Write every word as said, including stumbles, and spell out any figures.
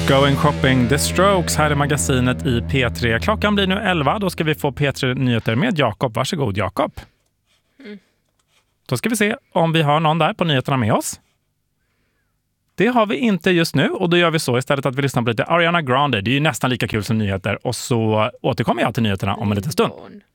Going shopping, The Strokes, här är magasinet i P tre. Klockan blir nu elva, då ska vi få P tre-nyheter med Jakob. Varsågod Jakob. Mm. Då ska vi se om vi har någon där på nyheterna med oss. Det har vi inte just nu och då gör vi så istället att vi lyssnar på lite Ariana Grande. Det är ju nästan lika kul som nyheter och så återkommer jag till nyheterna om en liten stund.